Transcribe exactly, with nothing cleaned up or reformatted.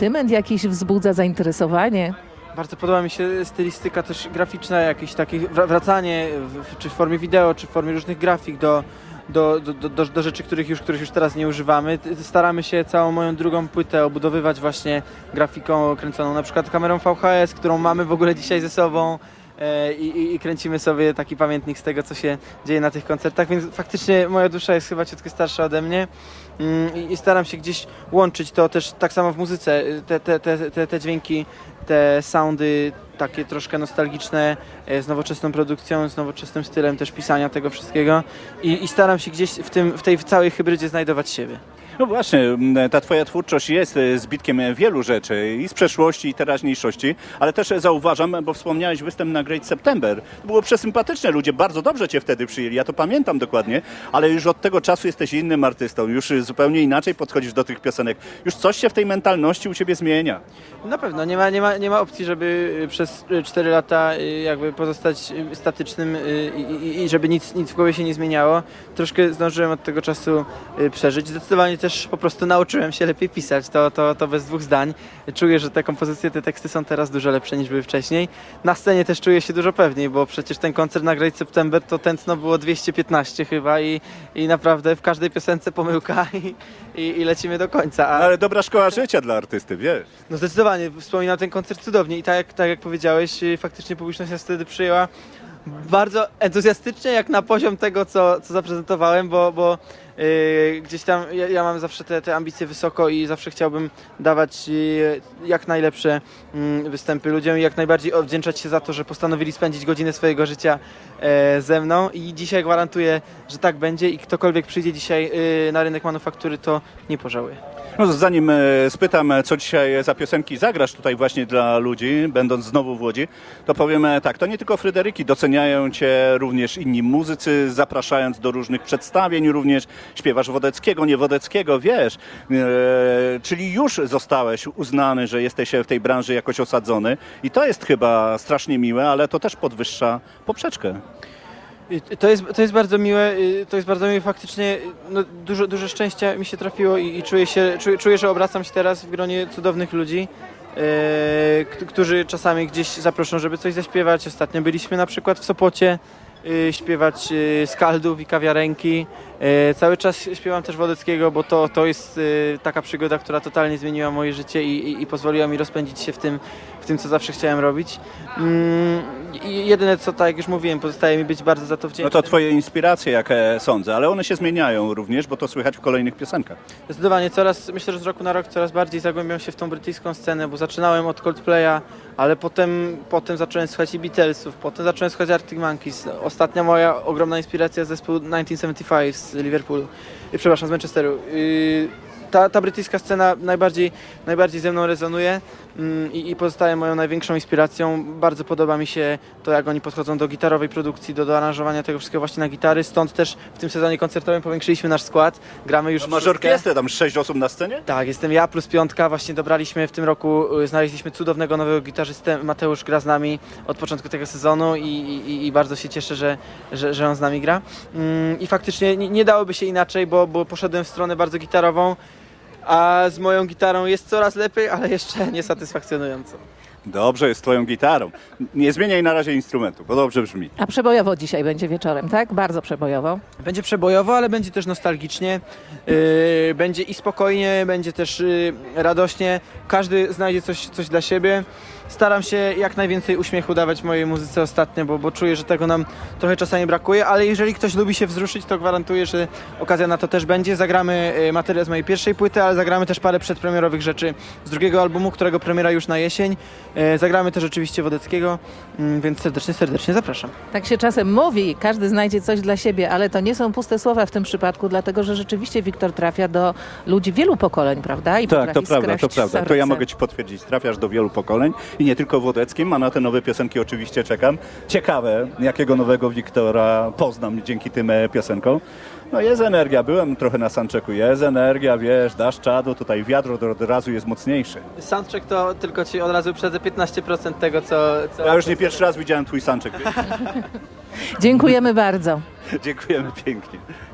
sentyment jakiś wzbudza, zainteresowanie? Bardzo podoba mi się stylistyka też graficzna, jakieś takie wracanie w, czy w formie wideo, czy w formie różnych grafik do, do, do, do, do rzeczy, których już, których już teraz nie używamy. Staramy się całą moją drugą płytę obudowywać właśnie grafiką kręconą, na przykład kamerą V H S, którą mamy w ogóle dzisiaj ze sobą. I, i, i kręcimy sobie taki pamiętnik z tego, co się dzieje na tych koncertach, więc faktycznie moja dusza jest chyba ciutkę starsza ode mnie i, i staram się gdzieś łączyć to też tak samo w muzyce, te, te, te, te, te dźwięki, te soundy takie troszkę nostalgiczne, z nowoczesną produkcją, z nowoczesnym stylem też pisania tego wszystkiego i, i staram się gdzieś w, tym, w tej całej hybrydzie znajdować siebie. No właśnie, ta twoja twórczość jest zbitkiem wielu rzeczy i z przeszłości, i teraźniejszości, ale też zauważam, bo wspomniałeś występ na Great September. To było przesympatyczne, ludzie bardzo dobrze cię wtedy przyjęli, ja to pamiętam dokładnie, ale już od tego czasu jesteś innym artystą, już zupełnie inaczej podchodzisz do tych piosenek. Już coś się w tej mentalności u ciebie zmienia. Na pewno, nie ma, nie ma, nie ma opcji, żeby przez cztery lata jakby pozostać statycznym i, i, i żeby nic, nic w głowie się nie zmieniało. Troszkę zdążyłem od tego czasu przeżyć. Zdecydowanie też po prostu nauczyłem się lepiej pisać, to, to, to bez dwóch zdań. Czuję, że te kompozycje, te teksty są teraz dużo lepsze niż były wcześniej. Na scenie też czuję się dużo pewniej, bo przecież ten koncert na Great September to tętno było dwieście piętnaście chyba i, i naprawdę w każdej piosence pomyłka i, i, i lecimy do końca. A... Ale dobra szkoła życia dla artysty, wiesz. No zdecydowanie, wspominam ten koncert cudownie i tak jak, tak jak powiedziałeś, faktycznie publiczność nas wtedy przyjęła bardzo entuzjastycznie, jak na poziom tego, co, co zaprezentowałem, bo, bo yy, gdzieś tam ja, ja mam zawsze te, te ambicje wysoko i zawsze chciałbym dawać yy, jak najlepsze yy, występy ludziom i jak najbardziej odwdzięczać się za to, że postanowili spędzić godzinę swojego życia yy, ze mną i dzisiaj gwarantuję, że tak będzie i ktokolwiek przyjdzie dzisiaj yy, na rynek manufaktury, to nie pożałuje. No, zanim e, spytam, co dzisiaj za piosenki zagrasz tutaj właśnie dla ludzi, będąc znowu w Łodzi, to powiem e, tak, to nie tylko Fryderyki, doceniają cię również inni muzycy, zapraszając do różnych przedstawień, również śpiewasz Wodeckiego, nie Wodeckiego, wiesz, e, czyli już zostałeś uznany, że jesteś w tej branży jakoś osadzony i to jest chyba strasznie miłe, ale to też podwyższa poprzeczkę. To jest, to jest bardzo miłe, to jest bardzo miłe faktycznie, no, dużo, dużo szczęścia mi się trafiło i, i czuję, się, czuję, czuję, że obracam się teraz w gronie cudownych ludzi, e, k- którzy czasami gdzieś zaproszą, żeby coś zaśpiewać. Ostatnio byliśmy na przykład w Sopocie e, śpiewać e, Skaldów i Kawiarenki. E, cały czas śpiewam też Wodeckiego, bo to, to jest e, taka przygoda, która totalnie zmieniła moje życie i, i, i pozwoliła mi rozpędzić się w tym, w tym, co zawsze chciałem robić. Mm, I jedyne co, tak jak już mówiłem, pozostaje mi być bardzo za to wdzięczny. No to twoje inspiracje, jak sądzę, ale one się zmieniają również, bo to słychać w kolejnych piosenkach. Zdecydowanie, coraz, myślę, że z roku na rok coraz bardziej zagłębiam się w tą brytyjską scenę, bo zaczynałem od Coldplaya, ale potem, potem zacząłem słuchać i Beatlesów, potem zacząłem słuchać Arctic Monkeys. Ostatnia moja ogromna inspiracja zespół tysiąc dziewięćset siedemdziesiąty pięć z Liverpoolu, przepraszam, z Manchesteru. Yy, Ta, ta brytyjska scena najbardziej, najbardziej ze mną rezonuje mm, i, i pozostaje moją największą inspiracją. Bardzo podoba mi się to, jak oni podchodzą do gitarowej produkcji, do, do aranżowania tego wszystkiego właśnie na gitary. Stąd też w tym sezonie koncertowym powiększyliśmy nasz skład. Gramy już no, masz orkiestrę, tam sześć osób na scenie? Tak, jestem ja plus piątka. Właśnie dobraliśmy w tym roku, znaleźliśmy cudownego nowego gitarzystę. Mateusz gra z nami od początku tego sezonu i, i, i bardzo się cieszę, że, że, że on z nami gra. Mm, I faktycznie nie, nie dałoby się inaczej, bo, bo poszedłem w stronę bardzo gitarową. A z moją gitarą jest coraz lepiej, ale jeszcze niesatysfakcjonująco. Dobrze jest z twoją gitarą. Nie zmieniaj na razie instrumentu, bo dobrze brzmi. A przebojowo dzisiaj będzie wieczorem, tak? Bardzo przebojowo. Będzie przebojowo, ale będzie też nostalgicznie. Yy, będzie i spokojnie, będzie też yy, radośnie. Każdy znajdzie coś, coś dla siebie. Staram się jak najwięcej uśmiechu dawać mojej muzyce ostatnio, bo, bo czuję, że tego nam trochę czasami brakuje, ale jeżeli ktoś lubi się wzruszyć, to gwarantuję, że okazja na to też będzie. Zagramy materiał z mojej pierwszej płyty, ale zagramy też parę przedpremierowych rzeczy z drugiego albumu, którego premiera już na jesień. Zagramy też oczywiście Wodeckiego, więc serdecznie, serdecznie zapraszam. Tak się czasem mówi, każdy znajdzie coś dla siebie, ale to nie są puste słowa w tym przypadku, dlatego że rzeczywiście Wiktor trafia do ludzi wielu pokoleń, prawda? I tak, to prawda, to prawda. Serce. To ja mogę ci potwierdzić, trafiasz do wielu pokoleń i nie tylko Wodeckim, a na te nowe piosenki oczywiście czekam. Ciekawe, jakiego nowego Wiktora poznam dzięki tym piosenkom. No jest energia, byłem trochę na soundchecku, jest energia, wiesz, dasz czadu, tutaj wiatr od, od razu jest mocniejszy. Soundcheck to tylko ci od razu uprzedzę piętnaście procent tego, co... co ja już nie pierwszy raz widziałem twój soundcheck. Dziękujemy bardzo. Dziękujemy pięknie.